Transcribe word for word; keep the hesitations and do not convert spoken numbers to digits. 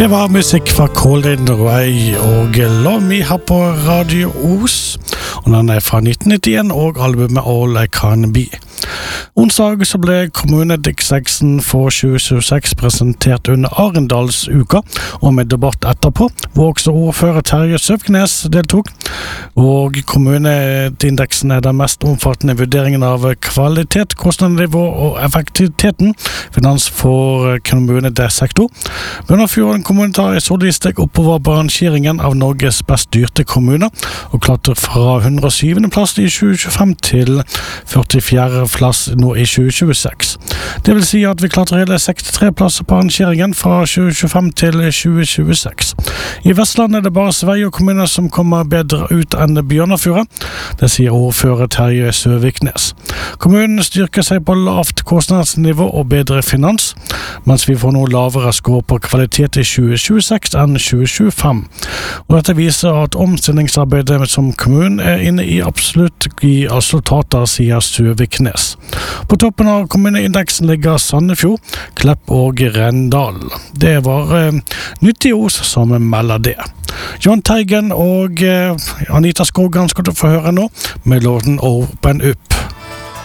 Det var musikk fra Colin Ray og Love Me her på Radio Os, og den er fra nitten nittien og albumet All I Can Be. Onsdag så ble kommunedistrikten for tjue tjueseks presentert under Arendalsuka, og med debatt etterpå, hvor også ordfører Terje Søviknes deltok. Og kommuneindeksen er den mest omfattende vurderingen av kvalitet, kostnadsnivå og effektiviteten finans for kommunesektor. Bunnefjorden kommune tar i solid steg oppover på rangeringen av Norges best styrte kommuner, og klatrer fra hundre og syvende plass i tjue tjuefem til førtifjerde plass nå i tjue tjueseks. Det vil si at vi klatrer hele sekstitre plasser på rangeringen fra tjue tjuefem til tjue tjueseks. I Vestland er det bare Sveio kommuner som kommer bedre ut enn Bjørnafjorden. Det sier ordfører Terje Søviknes. Kommunen styrker seg på lavt kostnadsnivå og bedre finans, mens vi får noe lavere score på kvalitet i tjue tjueseks enn tjue tjuefem. Og dette viser at omstillingsarbeidet som kommunen er inne i absolutt i resultater, sier Søviknes. På toppen av kommuneindeksen ligger Sandefjord, Klepp og Rendal. Det var eh, nyttig Os som melder det. John Teigen og eh, Anita Skogan skal du få høre nå med låten Open Up.